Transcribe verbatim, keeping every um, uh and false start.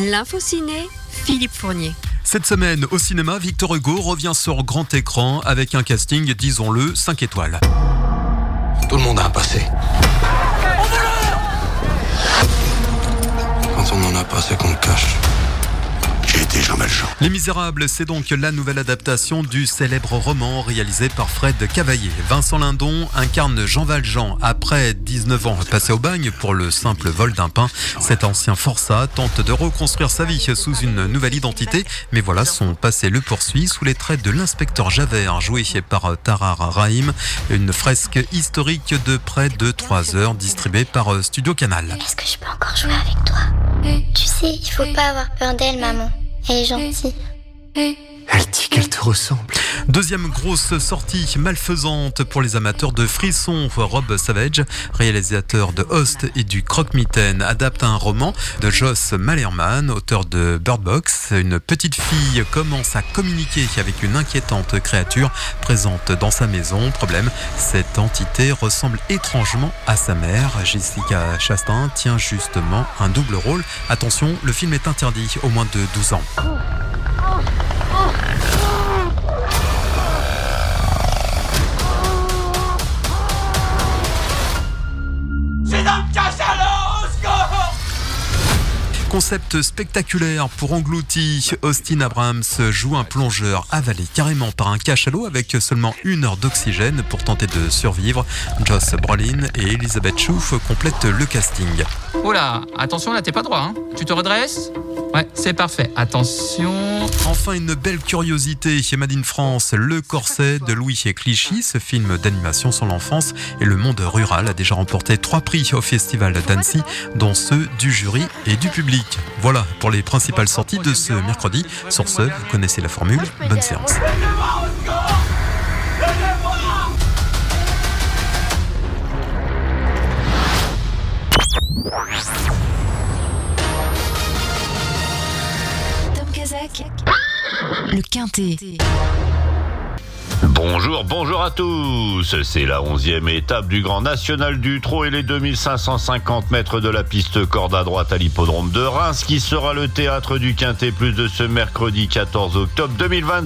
L'info ciné, Philippe Fournier. Cette semaine, au cinéma, Victor Hugo revient sur grand écran avec un casting, disons-le, cinq étoiles. Tout le monde a un passé. Quand on n'en a pas, c'est qu'on le cache. J'ai été Jean Valjean. Les Misérables, c'est donc la nouvelle adaptation du célèbre roman réalisé par Fred Cavaillé. Vincent Lindon incarne Jean Valjean. Après dix-neuf ans passés au bagne pour le simple vol d'un pain, cet ancien forçat tente de reconstruire sa vie sous une nouvelle identité. Mais voilà, son passé le poursuit sous les traits de l'inspecteur Javert, joué par Tahar Rahim. Une fresque historique de près de trois heures, distribuée par Studio Canal. Est-ce que je peux encore jouer avec toi? Tu sais, il faut pas avoir peur d'elle, maman. Elle est gentille. Elle dit qu'elle te ressemble. Deuxième grosse sortie malfaisante pour les amateurs de frissons. Rob Savage, réalisateur de Host et du Croque-Mitaine, adapte un roman de Joss Malerman, auteur de Bird Box. Une petite fille commence à communiquer avec une inquiétante créature présente dans sa maison. Problème, cette entité ressemble étrangement à sa mère. Jessica Chastain tient justement un double rôle. Attention, le film est interdit aux moins de douze ans. Concept spectaculaire pour englouti. Austin Abrams joue un plongeur avalé carrément par un cachalot avec seulement une heure d'oxygène pour tenter de survivre. Josh Brolin et Elizabeth Shue complètent le casting. Oula, attention là, t'es pas droit, hein. Tu te redresses ? Ouais, c'est parfait. Attention. Enfin, une belle curiosité chez Made in France, Le Corset de Louis Clichy. Ce film d'animation sur l'enfance et le monde rural a déjà remporté trois prix au Festival d'Annecy, dont ceux du jury et du public. Voilà pour les principales sorties de ce mercredi. Sur ce, vous connaissez la formule. Bonne séance. Le Quintet. Bonjour, bonjour à tous. C'est la onzième étape du Grand National du Trot et les deux mille cinq cent cinquante mètres de la piste corde à droite à l'hippodrome de Reims qui sera le théâtre du Quintet plus de ce mercredi quatorze octobre deux mille vingt.